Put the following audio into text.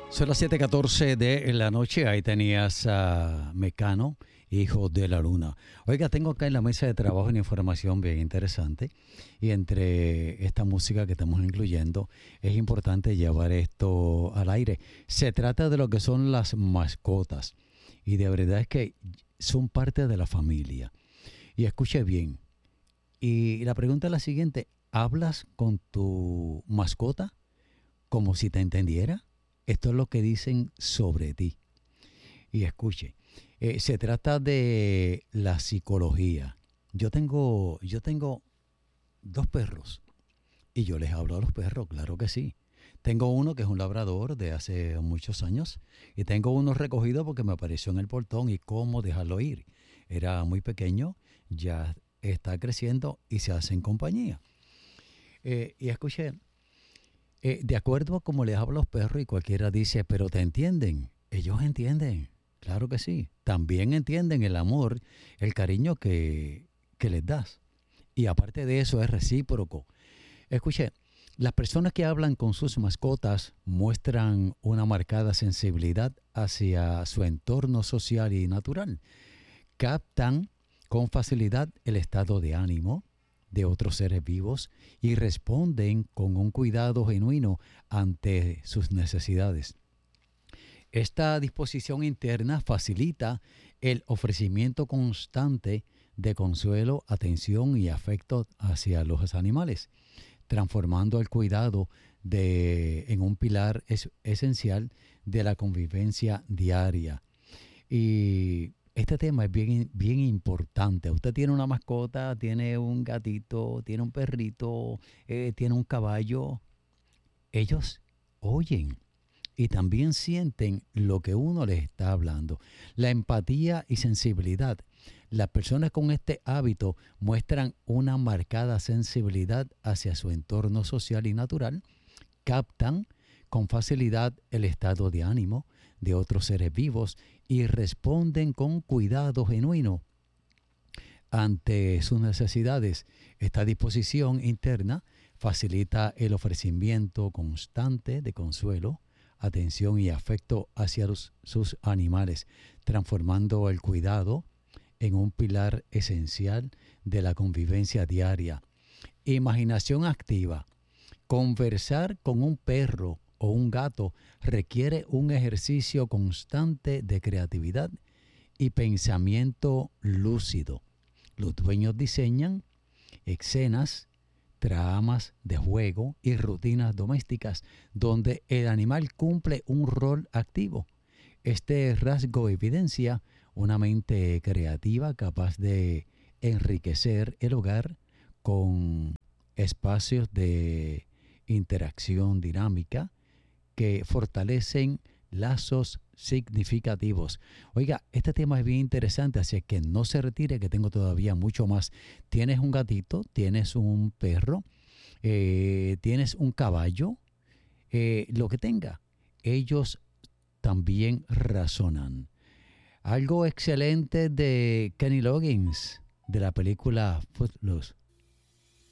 Son las 7:14 de la noche. Ahí tenías a Mecano, Hijo de la Luna. Oiga, tengo acá en la mesa de trabajo una información bien interesante. Y entre esta música que estamos incluyendo, es importante llevar esto al aire. Se trata de lo que son las mascotas. Y de verdad es que son parte de la familia. Y escuche bien. Y la pregunta es la siguiente. ¿Hablas con tu mascota como si te entendiera? Esto es lo que dicen sobre ti. Y escuche, se trata de la psicología. Yo tengo dos perros y yo les hablo a los perros, claro que sí. Tengo uno que es un labrador de hace muchos años y tengo uno recogido porque me apareció en el portón y cómo dejarlo ir. Era muy pequeño, ya está creciendo y se hace en compañía. Y escuche, de acuerdo a cómo les hablo a los perros y cualquiera dice, pero ¿te entienden? Ellos entienden, claro que sí. También entienden el amor, el cariño que les das. Y aparte de eso es recíproco. Escuche, las personas que hablan con sus mascotas muestran una marcada sensibilidad hacia su entorno social y natural. Captan con facilidad el estado de ánimo de otros seres vivos y responden con un cuidado genuino ante sus necesidades. Esta disposición interna facilita el ofrecimiento constante de consuelo, atención y afecto hacia los animales, transformando el cuidado en un pilar esencial de la convivencia diaria. Y este tema es bien, bien importante. Usted tiene una mascota, tiene un gatito, tiene un perrito, tiene un caballo. Ellos oyen y también sienten lo que uno les está hablando. La empatía y sensibilidad. Las personas con este hábito muestran una marcada sensibilidad hacia su entorno social y natural, captan con facilidad el estado de ánimo de otros seres vivos y responden con cuidado genuino ante sus necesidades. Esta disposición interna facilita el ofrecimiento constante de consuelo, atención y afecto hacia sus animales, transformando el cuidado en un pilar esencial de la convivencia diaria. Imaginación activa. Conversar con un perro o un gato requiere un ejercicio constante de creatividad y pensamiento lúcido. Los dueños diseñan escenas, tramas de juego y rutinas domésticas donde el animal cumple un rol activo. Este rasgo evidencia una mente creativa capaz de enriquecer el hogar con espacios de interacción dinámica que fortalecen lazos significativos. Oiga, este tema es bien interesante, así que no se retire, que tengo todavía mucho más. Tienes un gatito, tienes un perro, tienes un caballo, lo que tenga. Ellos también razonan. Algo excelente de Kenny Loggins, de la película Footloose.